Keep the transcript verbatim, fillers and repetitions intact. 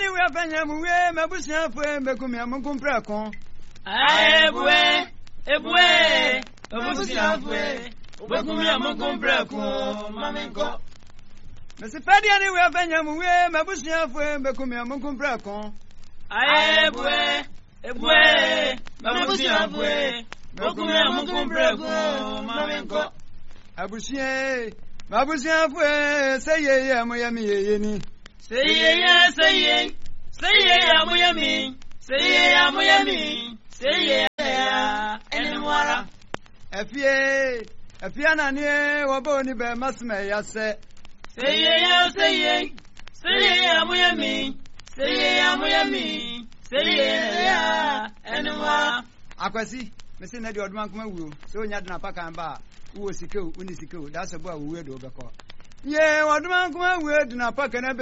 we afanya mu we mabusia fo me kumia mu kumpra kon. Ebwe, ebwe, mabusia fo. We kumia mu kumpra kon, mamenko. Mesi fadia ni we afanya mu we mabusia fo me kumia mu kumpra kon. Ebwe, ebwe, mabusia fo. We kumia mu kumpra kon, mamenko. Abusia, mabusia fo say ye ya mo ya mi ye ni. Say ye, say ye, say ye, amuyami, say ye, amuyami, say ye, anywhere. Efie, Efiana near Waboni be Masme Yase. Say ye, say ye, say ye, amuyami, say ye, amuyami, say ye, anywhere. Akwasi, Messin Eddie Odmankma will, so Yadna Pakamba, who was Siko, Unisiko, that's a boy who will do. Ye, Odmankma will do not pack and